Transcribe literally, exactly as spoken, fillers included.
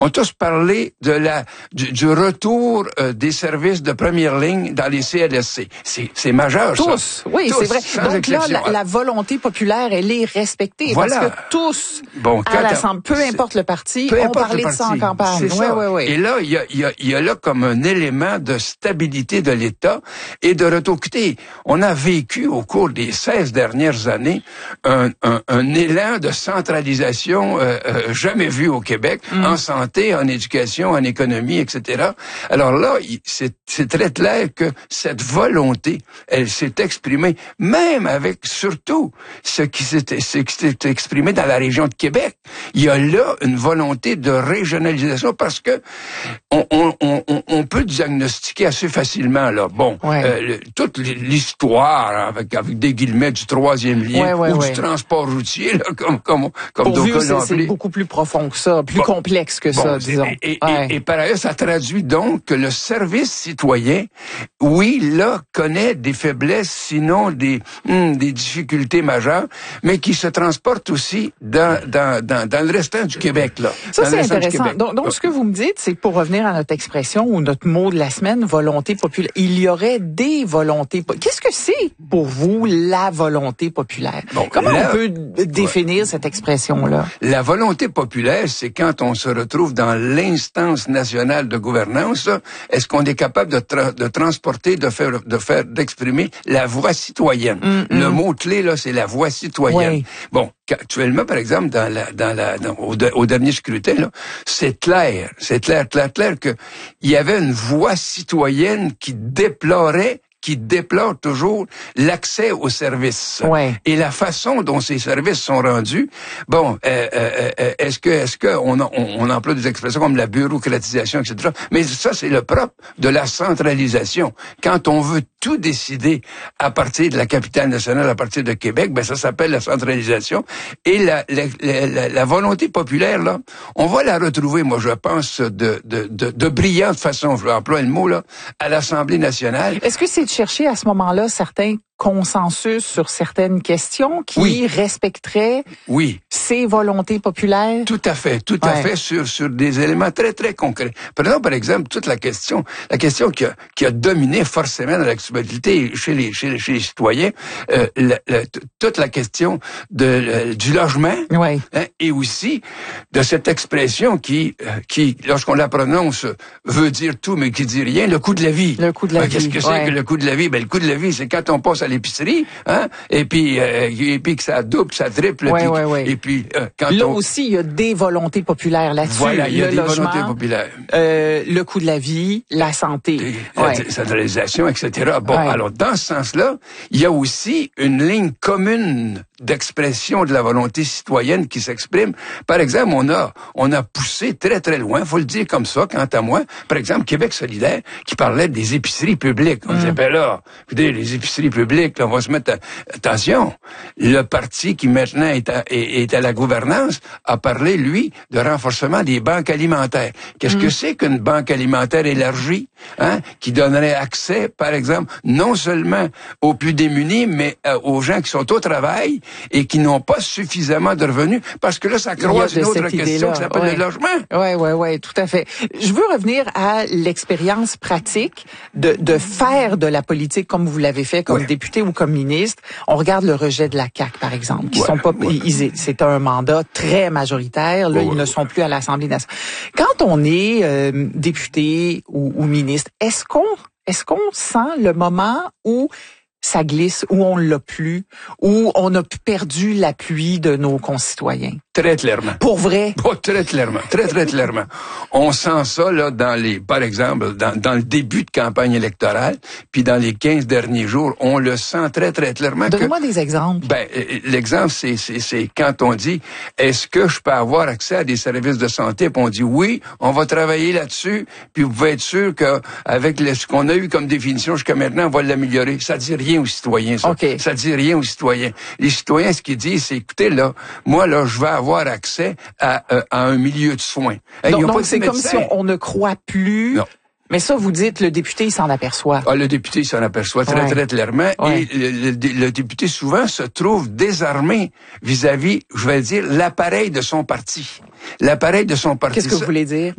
ont tous parlé de la du, du retour euh, des services de première ligne dans les C L S C. C'est, c'est majeur, tous, ça. Oui, tous, c'est vrai. Donc exception. là, la, la volonté populaire, elle est respectée. Voilà. Parce que tous, bon, à l'Assemblée, peu importe le parti, peu ont importe parlé le de ça en campagne. C'est ouais, ça. Ouais, ouais. Et là, il y a, il y a, il y a là comme un élément de stabilité de l'État et de retour. Écoutez, on a vécu au cours des seize dernières années un, un, un élan de centralisation euh, euh, jamais vu au Québec, mm. en santé, en éducation, en économie, et cetera. Alors là, c'est, c'est très clair que cette volonté, elle s'est exprimée, même avec surtout ce qui s'est, ce qui s'est exprimé dans la région de Québec. Il y a là une volonté de régionalisation parce que on, on, on, on peut diagnostiquer assez facilement là. Bon, ouais. euh, toute l'histoire avec, avec des guillemets du troisième lien ouais, ouais, ou ouais. du transport routier, là, comme comme comme Pour vous, c'est, c'est beaucoup plus profond que ça, plus bon, complexe que bon, ça, disons. Et, et, ouais. et, et par ailleurs, ça traduit donc que le service citoyen, oui, là, connaît des faiblesses, sinon des hum, des difficultés majeures, mais qui se transportent aussi dans dans dans, dans le restant du Québec, là. Ça, c'est intéressant. Donc, donc, ce que vous me dites, c'est que pour revenir à notre expression ou notre mot de la semaine, volonté populaire, il y aurait des volontés. Qu'est-ce que c'est pour vous la volonté populaire? Bon, comment la, on peut définir ouais. cette expression-là? La volonté populaire, c'est quand on se retrouve dans l'instance nationale de gouvernance, est-ce qu'on est capable de, tra- de transporter, de faire, de faire, d'exprimer la voix citoyenne? Mm-hmm. Le mot clé, là, c'est la voix citoyenne. Oui. Bon, actuellement, par exemple, dans la, dans la, dans, au, de, au dernier scrutin, là, c'est clair, c'est clair, clair, clair que il y avait une voix citoyenne qui déplorait qui déplore toujours l'accès aux services ouais. et la façon dont ces services sont rendus. Bon, euh, euh, est-ce que est-ce que on, on, on emploie des expressions comme la bureaucratisation, et cetera. Mais ça, c'est le propre de la centralisation. Quand on veut tout décider à partir de la capitale nationale, à partir de Québec, ben ça s'appelle la centralisation. Et la, la, la, la volonté populaire, là, on va la retrouver, moi, je pense, de de de, de brillante façon, je vais employer le mot là, à l'Assemblée nationale. Est-ce que c'est chercher à ce moment-là certains consensus sur certaines questions qui oui. respecteraient oui. ces volontés populaires? Tout à fait, tout à ouais. fait sur sur des éléments très très concrets. Prenons par exemple toute la question, la question qui a qui a dominé forcément dans l'actualité chez les chez les, chez les citoyens, euh, la, la, toute la question de euh, du logement, ouais. hein, et aussi de cette expression qui euh, qui lorsqu'on la prononce veut dire tout mais qui dit rien, le coût de la vie. Le coût de la ben, vie. Qu'est-ce que c'est ouais. que le coût de la vie? Ben le coût de la vie, c'est quand on passe à l'épicerie, hein, et puis euh, et puis que ça double, ça triple, ouais, puis, ouais, ouais. et puis euh, quand là on... aussi il y a des volontés populaires là-dessus. Voilà, il y a le des logement, volontés populaires. Euh, le coût de la vie, la santé, et, ouais. la centralisation, et cetera. Bon, ouais. alors dans ce sens-là, il y a aussi une ligne commune d'expression de la volonté citoyenne qui s'exprime. Par exemple, on a on a poussé très très loin, faut le dire comme ça, quant à moi. Par exemple, Québec solidaire qui parlait des épiceries publiques. On mm. disait, ben là, écoutez, les épiceries publiques, là, on va se mettre à... attention. Le parti qui maintenant est à, est, est à la gouvernance a parlé, lui, de renforcement des banques alimentaires. Qu'est-ce mm. que c'est qu'une banque alimentaire élargie, hein, qui donnerait accès, par exemple, non seulement aux plus démunis, mais euh, aux gens qui sont au travail et qui n'ont pas suffisamment de revenus, parce que là, ça croise une autre question qui s'appelle ouais. le logement. Oui, oui, oui, tout à fait. Je veux revenir à l'expérience pratique de, de faire de la politique comme vous l'avez fait, comme ouais. député ou comme ministre. On regarde le rejet de la C A Q, par exemple, qui ouais, sont pas, ouais. ils, c'est un mandat très majoritaire. Là, ouais, ils ouais. ne sont plus à l'Assemblée nationale. Quand on est euh, député ou, ou ministre, est-ce qu'on, est-ce qu'on sent le moment où ça glisse, où on l'a plus, où on a perdu l'appui de nos concitoyens? Très clairement. Pour vrai? Oh, très clairement, très très clairement. On sent ça là dans les, par exemple, dans, dans le début de campagne électorale, puis dans les quinze derniers jours, on le sent très très clairement. Donne-moi des exemples. Ben, l'exemple c'est c'est c'est quand on dit est-ce que je peux avoir accès à des services de santé, puis on dit oui, on va travailler là-dessus, puis vous pouvez être sûr que avec le, ce qu'on a eu comme définition jusqu'à maintenant, on va l'améliorer. Ça dit rien aux citoyens, ça. Okay. Ça dit rien aux citoyens. Les citoyens, ce qu'ils disent, c'est écoutez là, moi là, je vais avoir accès à, euh, à un milieu de soins. Donc, donc c'est comme si on, on ne croit plus. Non. Mais ça, vous dites, le député, il s'en aperçoit. Ah, le député, il s'en aperçoit très, ouais. très clairement. Ouais. Et le, le, le député, souvent, se trouve désarmé vis-à-vis, je vais dire, l'appareil de son parti. L'appareil de son parti. Qu'est-ce que vous voulez dire?